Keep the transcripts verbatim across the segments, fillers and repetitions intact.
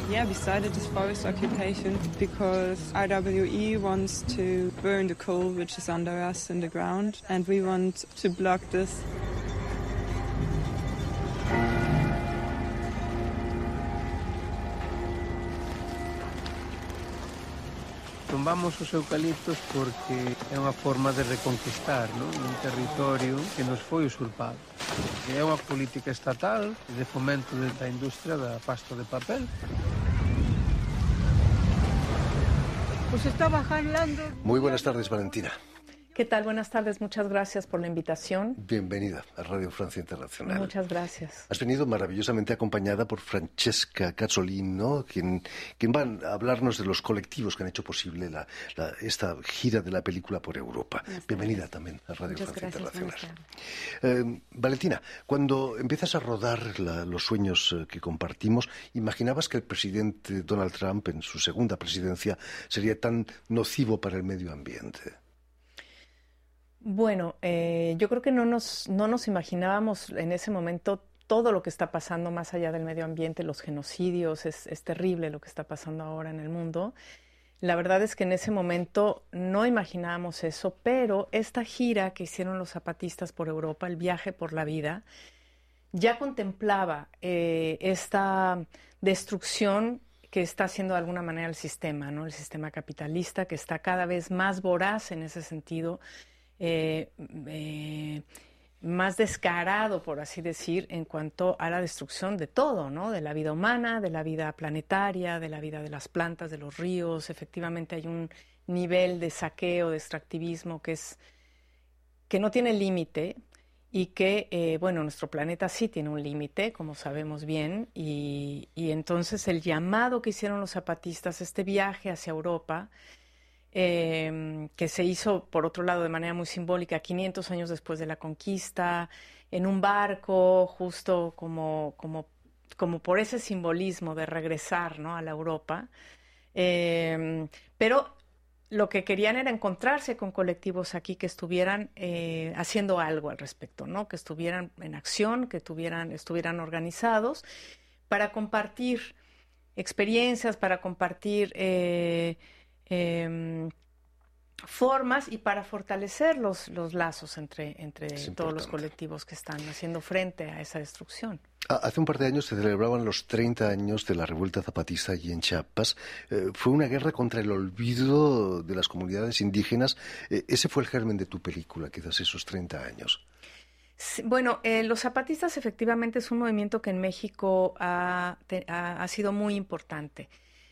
Yeah, we started this forest occupation because R W E wants to burn the coal which is under us in the ground, and we want to block this. Tumbamos os eucaliptos porque é unha forma de reconquistar, non, un territorio que nos foi usurpado. É unha política estatal de fomento da industria da pasta de papel. Pues estaba jalando. Muy buenas tardes, Valentina. ¿Qué tal? Buenas tardes. Muchas gracias por la invitación. Bienvenida a Radio Francia Internacional. Muchas gracias. Has venido maravillosamente acompañada por Francesca Cazzolino, quien, quien va a hablarnos de los colectivos que han hecho posible la, la, esta gira de la película por Europa. Bienvenida también a Radio Muchas Francia gracias, Internacional. Eh, Valentina, cuando empiezas a rodar la, los sueños eh, que compartimos, ¿imaginabas que el presidente Donald Trump en su segunda presidencia sería tan nocivo para el medio ambiente? Bueno, eh, yo creo que no nos, no nos imaginábamos en ese momento todo lo que está pasando más allá del medio ambiente, los genocidios, es, es terrible lo que está pasando ahora en el mundo. La verdad es que en ese momento no imaginábamos eso, pero esta gira que hicieron los zapatistas por Europa, el viaje por la vida, ya contemplaba eh, esta destrucción que está haciendo de alguna manera el sistema, ¿no? El sistema capitalista, que está cada vez más voraz en ese sentido, Eh, eh, más descarado, por así decir, en cuanto a la destrucción de todo, ¿no? De la vida humana, de la vida planetaria, de la vida de las plantas, de los ríos. Efectivamente hay un nivel de saqueo, de extractivismo que es que no tiene límite y que, eh, bueno, nuestro planeta sí tiene un límite, como sabemos bien, y, y entonces el llamado que hicieron los zapatistas, este viaje hacia Europa, Eh, que se hizo, por otro lado, de manera muy simbólica, quinientos años después de la conquista, en un barco, justo como, como, como por ese simbolismo de regresar, ¿no?, a la Europa. Eh, pero lo que querían era encontrarse con colectivos aquí que estuvieran eh, haciendo algo al respecto, ¿no?, que estuvieran en acción, que tuvieran, estuvieran organizados para compartir experiencias, para compartir Eh, Eh, formas y para fortalecer los, los lazos entre, entre todos los colectivos que están haciendo frente a esa destrucción. Hace un par de años se celebraban los treinta años de la revuelta zapatista allí en Chiapas. Eh, fue una guerra contra el olvido de las comunidades indígenas. Eh, ese fue el germen de tu película, quizás esos treinta años. Sí, bueno, eh, los zapatistas efectivamente es un movimiento que en México ha, te, ha, ha sido muy importante.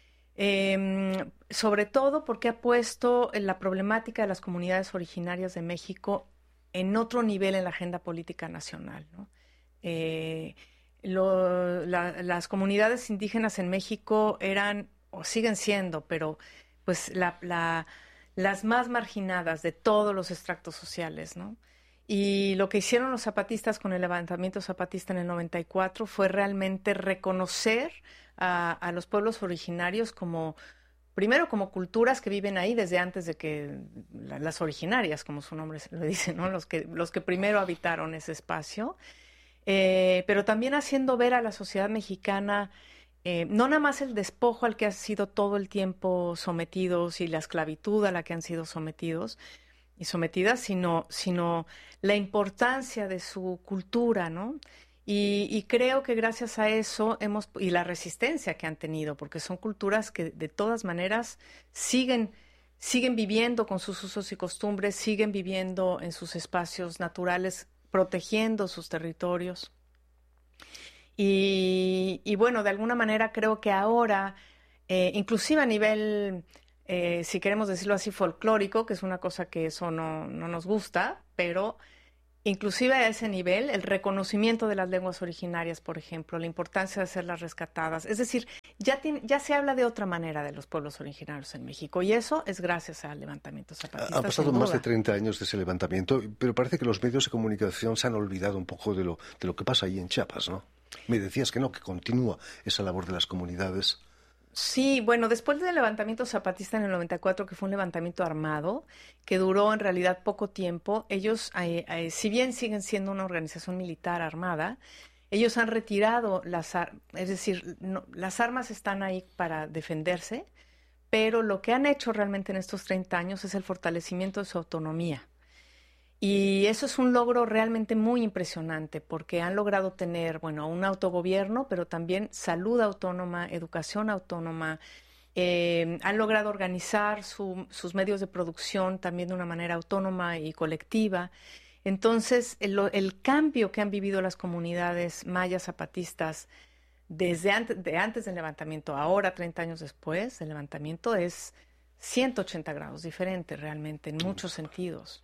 Eh, sobre todo porque ha puesto la problemática de las comunidades originarias de México en otro nivel en la agenda política nacional, ¿no? Eh, lo, la, las comunidades indígenas en México eran, o siguen siendo, pero pues la, la, las más marginadas de todos los estratos sociales, ¿no? Y lo que hicieron los zapatistas con el levantamiento zapatista en el noventa y cuatro fue realmente reconocer a, a los pueblos originarios como, primero como culturas que viven ahí desde antes de que la, las originarias, como su nombre lo dice, ¿no? Los que, los que primero habitaron ese espacio, eh, pero también haciendo ver a la sociedad mexicana eh, no nada más el despojo al que han sido todo el tiempo sometidos y la esclavitud a la que han sido sometidos, y sometidas, sino, sino la importancia de su cultura, ¿no? Y, y creo que gracias a eso hemos, y la resistencia que han tenido, porque son culturas que de todas maneras siguen, siguen viviendo con sus usos y costumbres, siguen viviendo en sus espacios naturales, protegiendo sus territorios. Y, y bueno, de alguna manera creo que ahora, eh, inclusive a nivel... Eh, si queremos decirlo así, folclórico, que es una cosa que eso no, no nos gusta, pero inclusive a ese nivel, el reconocimiento de las lenguas originarias, por ejemplo, la importancia de hacerlas rescatadas. Es decir, ya, tiene, ya se habla de otra manera de los pueblos originarios en México, y eso es gracias al levantamiento zapatista. Han pasado más de treinta años de ese levantamiento, pero parece que los medios de comunicación se han olvidado un poco de lo, de lo que pasa ahí en Chiapas, ¿no? Me decías que no, que continúa esa labor de las comunidades. Sí, bueno, después del levantamiento zapatista en el noventa y cuatro, que fue un levantamiento armado, que duró en realidad poco tiempo, ellos, eh, eh, si bien siguen siendo una organización militar armada, ellos han retirado las armas, es decir, no, las armas están ahí para defenderse, pero lo que han hecho realmente en estos treinta años es el fortalecimiento de su autonomía. Y eso es un logro realmente muy impresionante porque han logrado tener, bueno, un autogobierno, pero también salud autónoma, educación autónoma. Eh, han logrado organizar su, sus medios de producción también de una manera autónoma y colectiva. Entonces, el, el cambio que han vivido las comunidades mayas zapatistas desde antes, de antes del levantamiento, ahora treinta años después del levantamiento, es ciento ochenta grados diferente realmente en muchos sentidos.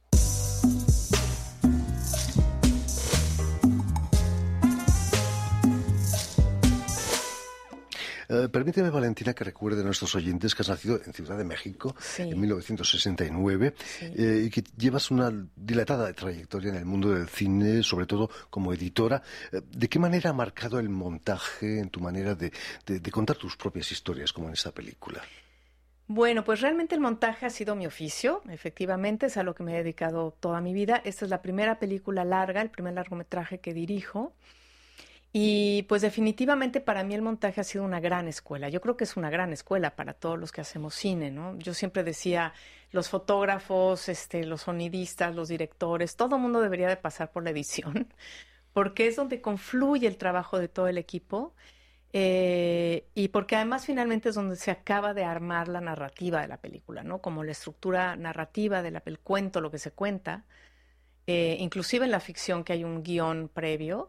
Uh, permíteme, Valentina, que recuerde a nuestros oyentes que has nacido en Ciudad de México, sí, en mil novecientos sesenta y nueve, sí, eh, y que llevas una dilatada trayectoria en el mundo del cine, sobre todo como editora. ¿De qué manera ha marcado el montaje en tu manera de, de, de contar tus propias historias, como en esta película? Bueno, pues realmente el montaje ha sido mi oficio, efectivamente, es a lo que me he dedicado toda mi vida. Esta es la primera película larga, el primer largometraje que dirijo. Y pues definitivamente para mí el montaje ha sido una gran escuela. Yo creo que es una gran escuela para todos los que hacemos cine, ¿no? Yo siempre decía, los fotógrafos, este, los sonidistas, los directores, todo el mundo debería de pasar por la edición, porque es donde confluye el trabajo de todo el equipo eh, y porque además finalmente es donde se acaba de armar la narrativa de la película, ¿no? Como la estructura narrativa del el cuento, lo que se cuenta, eh, inclusive en la ficción que hay un guión previo.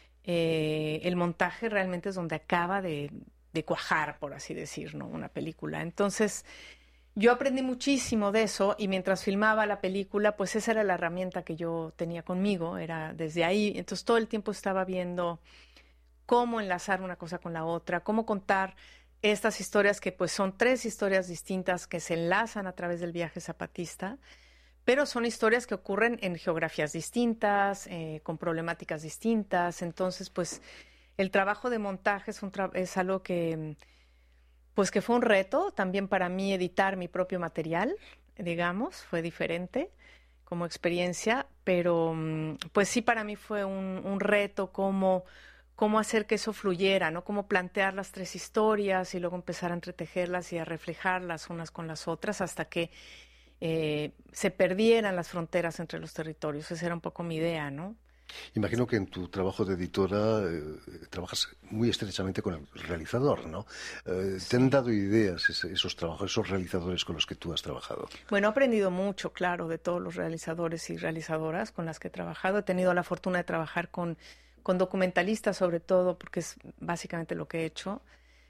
Eh, el montaje realmente es donde acaba de, de cuajar, por así decir, ¿no? Una película. Entonces, yo aprendí muchísimo de eso y mientras filmaba la película, pues esa era la herramienta que yo tenía conmigo, era desde ahí. Entonces, todo el tiempo estaba viendo cómo enlazar una cosa con la otra, cómo contar estas historias que pues son tres historias distintas que se enlazan a través del viaje zapatista. Pero son historias que ocurren en geografías distintas, eh, con problemáticas distintas. Entonces, pues, el trabajo de montaje es, un tra- es algo que, pues, que fue un reto también para mí editar mi propio material, digamos, fue diferente como experiencia, pero, pues, sí para mí fue un, un reto cómo, cómo hacer que eso fluyera, ¿no? Cómo plantear las tres historias y luego empezar a entretejerlas y a reflejarlas unas con las otras hasta que Eh, se perdieran las fronteras entre los territorios. Esa era un poco mi idea, ¿no? Imagino que en tu trabajo de editora eh, trabajas muy estrechamente con el realizador, ¿no? Eh, sí. ¿Te han dado ideas ese, esos trabajos, esos realizadores con los que tú has trabajado? Bueno, he aprendido mucho, claro, de todos los realizadores y realizadoras con las que he trabajado. He tenido la fortuna de trabajar con, con documentalistas, sobre todo, porque es básicamente lo que he hecho,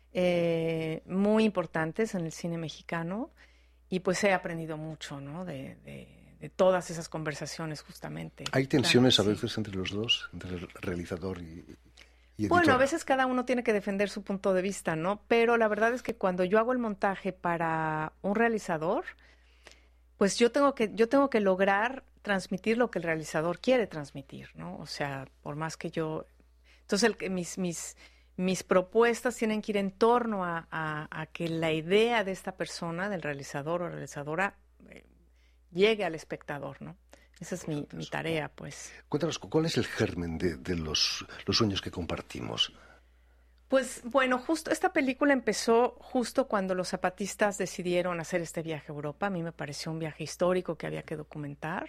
eh, muy importantes en el cine mexicano. Y pues he aprendido mucho, ¿no? De, de, de todas esas conversaciones, justamente. ¿Hay tensiones claro, a veces sí. entre los dos, entre el realizador y, y editora? Bueno, a veces cada uno tiene que defender su punto de vista, ¿no? Pero la verdad es que cuando yo hago el montaje para un realizador, pues yo tengo que, yo tengo que lograr transmitir lo que el realizador quiere transmitir, ¿no? O sea, por más que yo... Entonces, el, mis... mis Mis propuestas tienen que ir en torno a, a, a que la idea de esta persona, del realizador o realizadora, eh, llegue al espectador, ¿no? Esa es mi, mi tarea, pues. Cuéntanos, ¿cuál es el germen de, de los, los sueños que compartimos? Pues, bueno, justo esta película empezó justo cuando los zapatistas decidieron hacer este viaje a Europa. A mí me pareció un viaje histórico que había que documentar.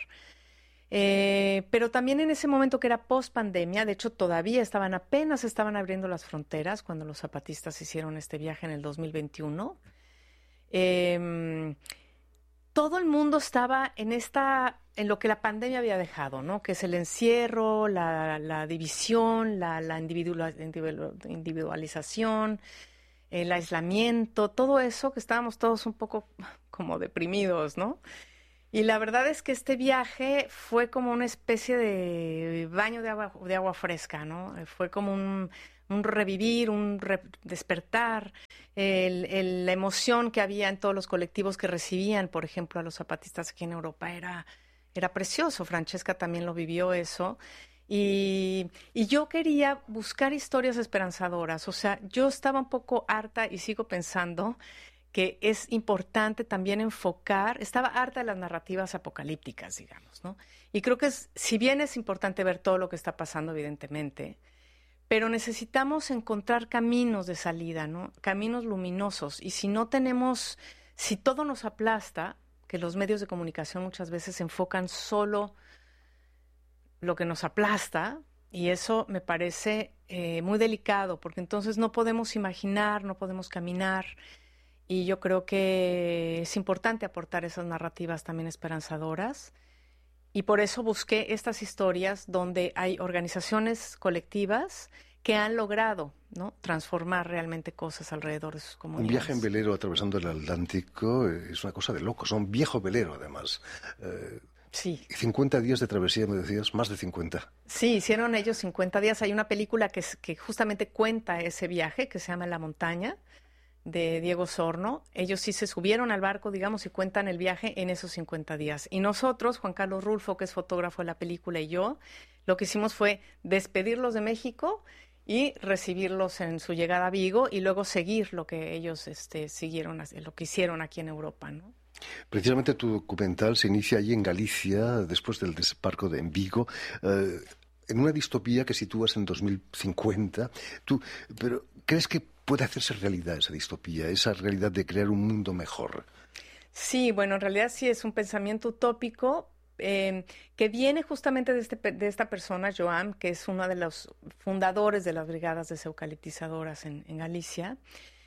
Eh, pero también en ese momento que era post pandemia, de hecho todavía estaban, apenas estaban abriendo las fronteras cuando los zapatistas hicieron este viaje en el dos mil veintiuno. Eh, todo el mundo estaba en esta, en lo que la pandemia había dejado, ¿no? Que es el encierro, la, la división, la, la individualización, el aislamiento, todo eso que estábamos todos un poco como deprimidos, ¿no? Y la verdad es que este viaje fue como una especie de baño de agua, de agua fresca, ¿no? Fue como un, un revivir, un re despertar, el, el, la emoción que había en todos los colectivos que recibían, por ejemplo, a los zapatistas aquí en Europa era, era precioso. Francesca también lo vivió eso. Y, y yo quería buscar historias esperanzadoras. O sea, yo estaba un poco harta y sigo pensando que es importante también enfocar, estaba harta de las narrativas apocalípticas, digamos, ¿no? Y creo que es, si bien es importante ver todo lo que está pasando, evidentemente, pero necesitamos encontrar caminos de salida, ¿no? Caminos luminosos. Y si no tenemos, si todo nos aplasta, que los medios de comunicación muchas veces enfocan solo lo que nos aplasta, y eso me parece eh, muy delicado, porque entonces no podemos imaginar, no podemos caminar, y yo creo que es importante aportar esas narrativas también esperanzadoras, y por eso busqué estas historias donde hay organizaciones colectivas que han logrado, ¿no?, transformar realmente cosas alrededor de sus comunidades. Un viaje en velero atravesando el Atlántico es una cosa de locos, un viejo velero además. Eh, sí. cincuenta días de travesía, me decías, más de cincuenta. Sí, hicieron ellos cincuenta días. Hay una película que, que justamente cuenta ese viaje, que se llama La Montaña, de Diego Sorno. Ellos sí se subieron al barco, digamos, y cuentan el viaje en esos cincuenta días. Y nosotros, Juan Carlos Rulfo, que es fotógrafo de la película, y yo, lo que hicimos fue despedirlos de México y recibirlos en su llegada a Vigo y luego seguir lo que ellos este, siguieron, lo que hicieron aquí en Europa, ¿no? Precisamente tu documental se inicia allí en Galicia, después del desembarco de en Vigo, eh, en una distopía que sitúas en dos mil cincuenta. Tú, pero ¿crees que puede hacerse realidad esa distopía, esa realidad de crear un mundo mejor? Sí, bueno, en realidad sí es un pensamiento utópico, Eh, que viene justamente de, este, de esta persona, Joan, que es uno de los fundadores de las brigadas deseucaliptizadoras en, en Galicia.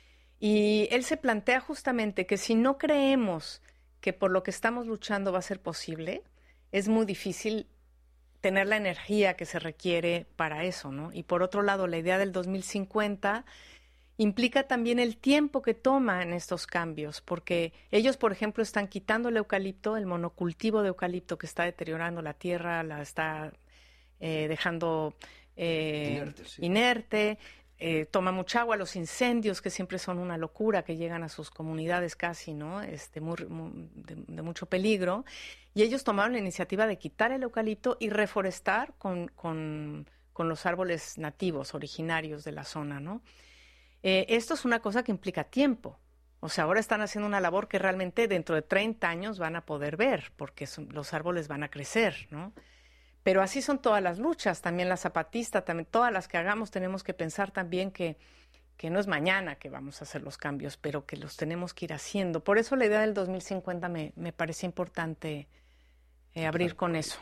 Y él se plantea justamente que si no creemos que por lo que estamos luchando va a ser posible, es muy difícil tener la energía que se requiere para eso, ¿no? Y por otro lado, la idea del dos mil cincuenta implica también el tiempo que toman estos cambios, porque ellos, por ejemplo, están quitando el eucalipto, el monocultivo de eucalipto que está deteriorando la tierra, la está eh, dejando eh, inerte, sí. inerte eh, toma mucha agua, los incendios que siempre son una locura, que llegan a sus comunidades casi, ¿no? Este, muy, muy, de, de mucho peligro, y ellos tomaron la iniciativa de quitar el eucalipto y reforestar con, con, con los árboles nativos, originarios de la zona, ¿no? Eh, esto es una cosa que implica tiempo. O sea, ahora están haciendo una labor que realmente dentro de treinta años van a poder ver, porque son, los árboles van a crecer, ¿no? Pero así son todas las luchas, también la zapatista, también todas las que hagamos tenemos que pensar también que, que no es mañana que vamos a hacer los cambios, pero que los tenemos que ir haciendo. Por eso la idea del dos mil cincuenta me, me parece importante eh, abrir con eso.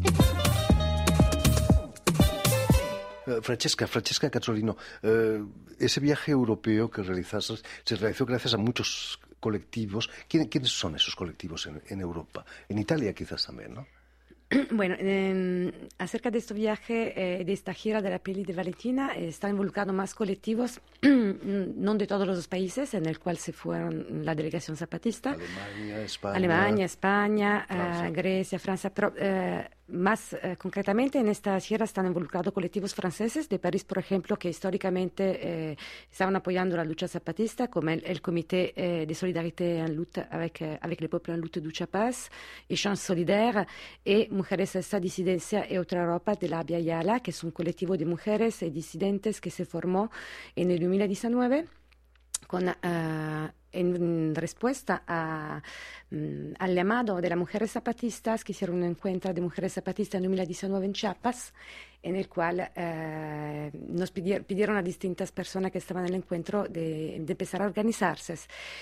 Francesca, Francesca Cazzolino, eh, ese viaje europeo que realizaste se realizó gracias a muchos colectivos. ¿Quién, ¿Quiénes son esos colectivos en, en Europa? En Italia quizás también, ¿no? Bueno, eh, acerca de este viaje, eh, de esta gira de la peli de Valentina, eh, están involucrados más colectivos, no de todos los países en el cual se fueron la delegación zapatista. Alemania, España. Alemania, España, Francia. Uh, Grecia, Francia, pero eh, más eh, concretamente en esta gira están involucrados colectivos franceses de París, por ejemplo, que históricamente eh, estaban apoyando la lucha zapatista, como el, el Comité eh, de Solidarité en lutte avec, eh, avec le peuple en lutte du Chiapas, Échange Solidaire, y Mujeres a esta disidencia y otra Europa de la Via Yala, que es un colectivo de mujeres y disidentes que se formó en el dos mil diecinueve con, uh, en respuesta a, um, al llamado de las mujeres zapatistas, que hicieron un encuentro de mujeres zapatistas en dos mil diecinueve en Chiapas, en el cual uh, nos pidieron, pidieron a distintas personas que estaban en el encuentro de, de empezar a organizarse.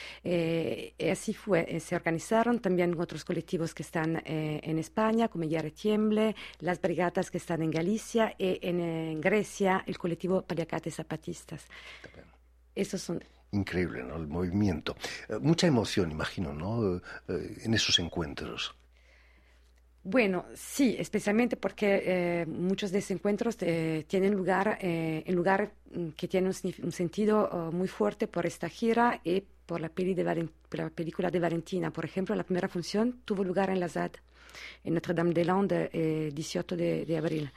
Eh, y así fue, se organizaron también otros colectivos que están eh, en España, como Yare Tiemble, las brigadas que están en Galicia, y en, en Grecia el colectivo Paliacate Zapatistas. Estos son... Increíble, ¿no? El movimiento. Eh, mucha emoción, imagino, ¿no? Eh, en esos encuentros. Bueno, sí, especialmente porque eh, muchos de esos encuentros eh, tienen lugar eh, en lugares que tienen un, un sentido uh, muy fuerte por esta gira y por la, peli de Valen- por la película de Valentina. Por ejemplo, la primera función tuvo lugar en la Z A D, en Notre-Dame-des-Landes, el dieciocho de, de abril.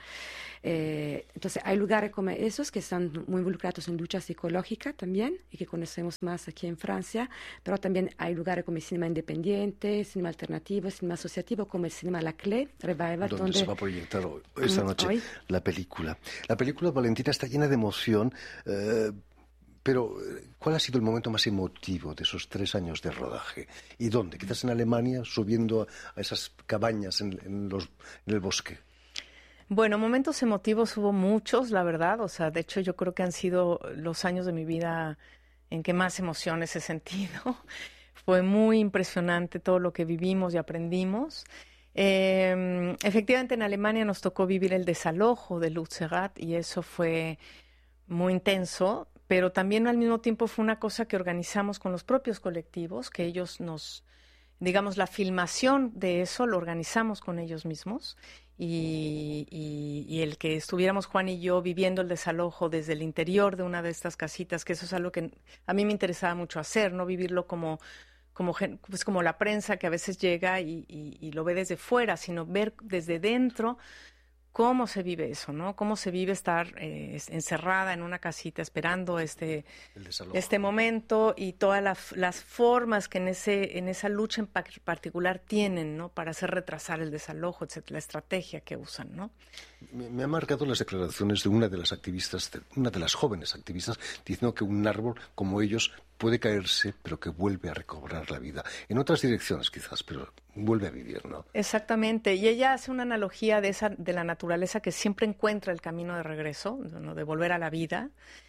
Eh, entonces, hay lugares como esos que están muy involucrados en lucha psicológica también y que conocemos más aquí en Francia, pero también hay lugares como el cinema independiente, cinema alternativo, cinema asociativo, como el cinema La Clé, Revival, donde, donde se va a proyectar hoy, esta noche hoy. la película. La película Valentina está llena de emoción, eh, pero ¿cuál ha sido el momento más emotivo de esos tres años de rodaje? ¿Y dónde? Quizás en Alemania, subiendo a esas cabañas en, en, los, en el bosque. Bueno, momentos emotivos hubo muchos, la verdad. O sea, de hecho yo creo que han sido los años de mi vida en que más emociones he sentido. Fue muy impresionante todo lo que vivimos y aprendimos. Eh, efectivamente, en Alemania nos tocó vivir el desalojo de Lützerath y eso fue muy intenso, pero también al mismo tiempo fue una cosa que organizamos con los propios colectivos, que ellos nos, digamos, la filmación de eso lo organizamos con ellos mismos. Y, y, y el que estuviéramos Juan y yo viviendo el desalojo desde el interior de una de estas casitas, que eso es algo que a mí me interesaba mucho hacer, no vivirlo como, como, pues como la prensa que a veces llega y, y, y lo ve desde fuera, sino ver desde dentro cómo se vive eso, ¿no? Cómo se vive estar eh, encerrada en una casita esperando este, este momento y todas la, las formas que en ese en esa lucha en particular tienen, ¿no? Para hacer retrasar el desalojo, etcétera, la estrategia que usan, ¿no? Me, me han marcado las declaraciones de una de las activistas, de, una de las jóvenes activistas, diciendo que un árbol como ellos puede caerse, pero que vuelve a recobrar la vida. En otras direcciones quizás, pero vuelve a vivir, ¿no? Exactamente. Y ella hace una analogía de esa de la naturaleza que siempre encuentra el camino de regreso, ¿no? De volver a la vida.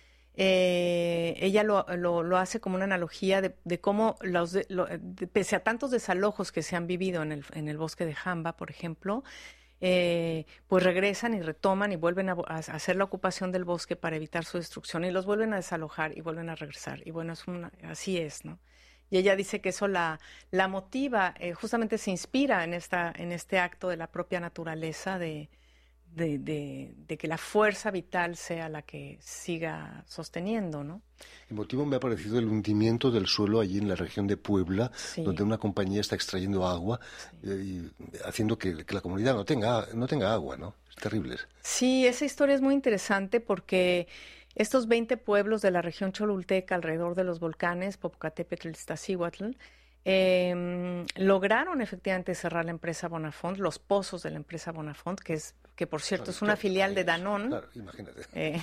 Eh, ella lo, lo, lo hace como una analogía de, de cómo, los de, lo, de, pese a tantos desalojos que se han vivido en el, en el bosque de Jamba, por ejemplo, Eh, pues regresan y retoman y vuelven a, a hacer la ocupación del bosque para evitar su destrucción y los vuelven a desalojar y vuelven a regresar. Y bueno, es una, así es, ¿no? Y ella dice que eso la, la motiva, eh, justamente se inspira en, esta, en este acto de la propia naturaleza de, de, de, de que la fuerza vital sea la que siga sosteniendo, ¿no? El motivo me ha parecido el hundimiento del suelo allí en la región de Puebla, sí. donde una compañía está extrayendo agua sí. eh, y haciendo que, que la comunidad no tenga, no tenga agua, ¿no? Es terrible. Sí, esa historia es muy interesante porque estos veinte pueblos de la región cholulteca alrededor de los volcanes, Popocatépetl y Iztaccíhuatl, eh, lograron efectivamente cerrar la empresa Bonafont, los pozos de la empresa Bonafont, que es que por cierto claro, es una filial de Danone. Claro, imagínate. Eh,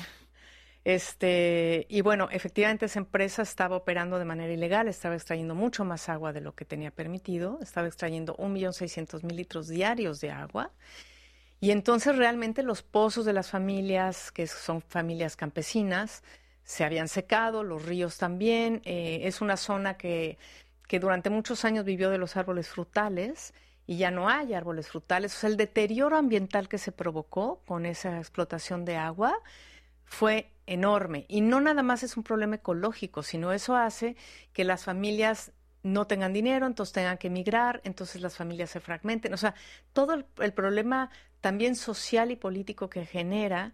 Este, y bueno, efectivamente esa empresa estaba operando de manera ilegal, estaba extrayendo mucho más agua de lo que tenía permitido, estaba extrayendo un millón seiscientos mil litros diarios de agua. Y entonces realmente los pozos de las familias, que son familias campesinas, se habían secado, los ríos también. Eh, es una zona que, que durante muchos años vivió de los árboles frutales y ya no hay árboles frutales. O sea, el deterioro ambiental que se provocó con esa explotación de agua fue enorme. Y no nada más es un problema ecológico, sino eso hace que las familias no tengan dinero, entonces tengan que emigrar, entonces las familias se fragmenten. O sea, todo el, el problema también social y político que genera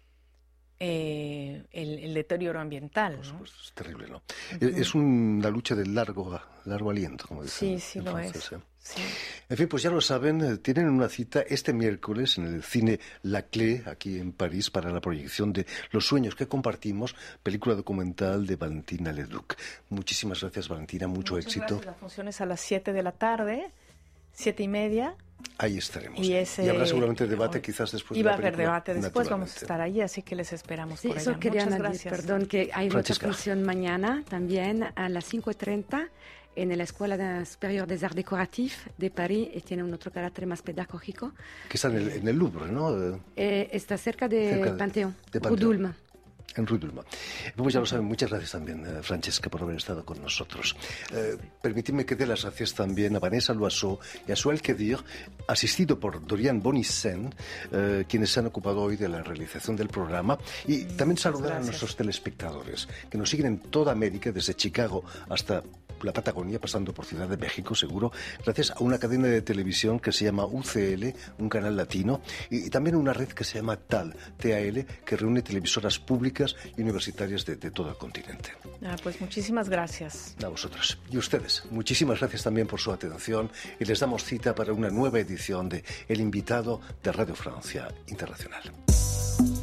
eh, el, el deterioro ambiental, Por ¿no? supuesto, es terrible, ¿no? Uh-huh. Es una lucha de largo, largo aliento, como dicen. Sí, sí lo es. ¿eh? Sí. En fin, pues ya lo saben, tienen una cita este miércoles en el cine La Clé, aquí en París, para la proyección de Los sueños que compartimos, película documental de Valentina Leduc. Muchísimas gracias, Valentina, mucho Muchas éxito. Gracias. La función es a las siete de la tarde, siete y media. Ahí estaremos. Y, ese, y habrá seguramente debate quizás después de la película. Iba a haber debate después, vamos a estar allí, así que les esperamos sí, por eso allá. quería Muchas añadir, gracias. Perdón, que hay Francesca. Otra función mañana también a las cinco y treinta en la Escuela Superior des Arts Décoratifs de París y tiene un otro carácter más pedagógico. Que está en el, en el Louvre, ¿no? Eh, está cerca de, cerca de Panteón, de Panteón. Rudulma. En Rudulma. Pues ya lo saben, muchas gracias también, eh, Francesca, por haber estado con nosotros. Eh, permitidme que dé las gracias también a Vanessa Loiseau y a Suel Kedir, asistido por Dorian Bonissen, eh, quienes se han ocupado hoy de la realización del programa. Y también saludar gracias. a nuestros telespectadores, que nos siguen en toda América, desde Chicago hasta la Patagonia, pasando por Ciudad de México, seguro, gracias a una cadena de televisión que se llama U C L, un canal latino, y, y también una red que se llama T A L, T A L, que reúne televisoras públicas y universitarias de, de todo el continente. Ah, pues muchísimas gracias. A vosotros. Y ustedes, muchísimas gracias también por su atención y les damos cita para una nueva edición de El Invitado de Radio Francia Internacional.